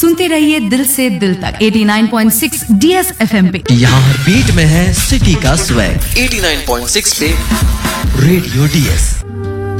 सुनते रहिए दिल से दिल तक 89.6 DS FM पे। यहाँ बीट में है सिटी का स्वैग 89.6 पे रेडियो DS।